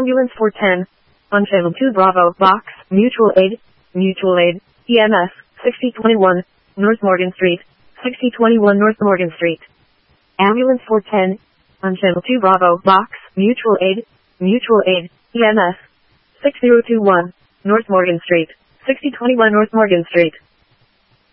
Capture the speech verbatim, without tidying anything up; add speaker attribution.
Speaker 1: Ambulance four ten. On channel two Bravo, box, mutual aid, mutual aid, E M S, sixty twenty-one, North Morgan Street, sixty twenty-one North Morgan Street. Ambulance four ten. On channel two Bravo, box, mutual aid, mutual aid, E M S, six zero two one, North Morgan Street, sixty twenty-one North Morgan Street.